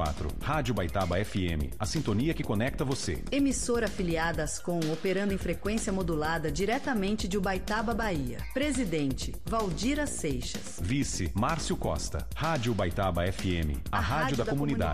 104. Rádio Baitaba FM, a sintonia que conecta você. Emissora afiliada Ascom, operando em frequência modulada diretamente de Ubaitaba, Bahia. Presidente, Valdira Seixas. Vice, Márcio Costa. Rádio Baitaba FM, a rádio da comunidade.